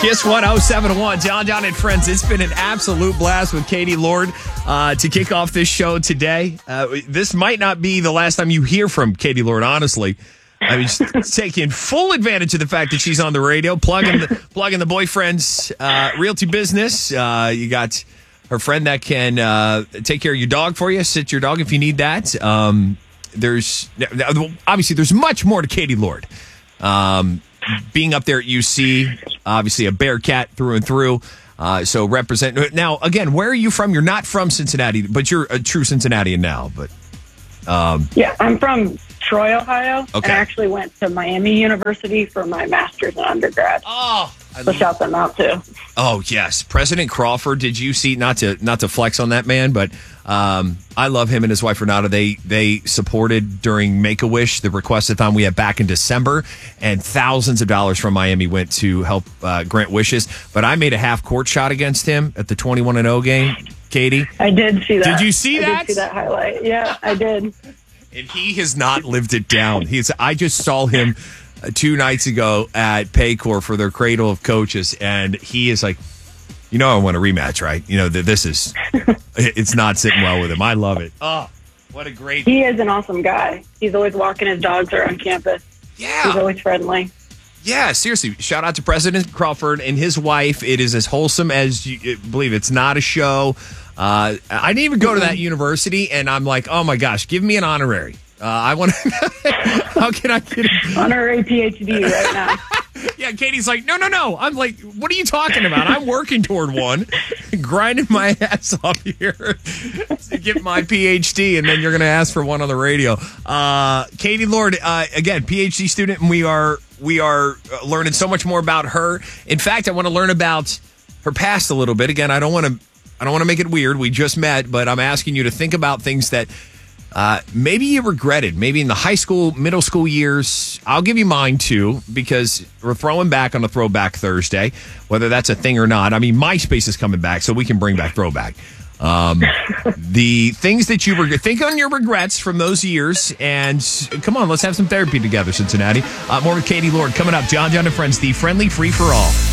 Kiss 1071, John and friends. It's been an absolute blast with Katie Lord to kick off this show today. This might not be the last time you hear from Katie Lord, honestly. I mean, she's taking full advantage of the fact that she's on the radio, plugging the boyfriend's realty business. You got her friend that can take care of your dog for you, sit your dog if you need that. There's much more to Katie Lord. Being up there at UC, obviously a Bearcat through and through. So represent now again. Where are you from? You're not from Cincinnati, but you're a true Cincinnatian now. But yeah, I'm from Troy, Ohio, okay. and I actually went to Miami University for my master's and undergrad. Oh, so shout them out too. Oh yes, President Crawford. Did you see? Not to flex on that man, but I love him and his wife Renata. They supported during Make-A-Wish, the request-a-thon we had back in December, and thousands of dollars from Miami went to help grant wishes. But I made a half-court shot against him at the 21-0 game. Katie, I did see that. Did you see that? I did see that highlight. Yeah, I did. And he has not lived it down. I just saw him 2 nights ago at Paycor for their Cradle of Coaches, and he is like, I want a rematch, right? This is, it's not sitting well with him. I love it. Oh, what a great. He is an awesome guy. He's always walking his dogs around campus. Yeah. He's always friendly. Yeah, seriously. Shout out to President Crawford and his wife. It is as wholesome as you believe. It's not a show. I didn't even go to that university, and I'm like, oh my gosh, give me an honorary. I want to. How can I get an honorary PhD right now? Yeah, Katie's like, no. I'm like, what are you talking about? I'm working toward one, grinding my ass off here to get my PhD, and then you're going to ask for one on the radio. Katie Lord, again, PhD student, and we are learning so much more about her. In fact, I want to learn about her past a little bit. Again, I don't want to make it weird. We just met, but I'm asking you to think about things that maybe you regretted, maybe in the high school, middle school years. I'll give you mine too, because we're throwing back on a Throwback Thursday, whether that's a thing or not. I mean, MySpace is coming back, so we can bring back Throwback. The things that you think on your regrets from those years, and come on, let's have some therapy together, Cincinnati. More with Katie Lord coming up. John and Friends, the friendly free-for-all.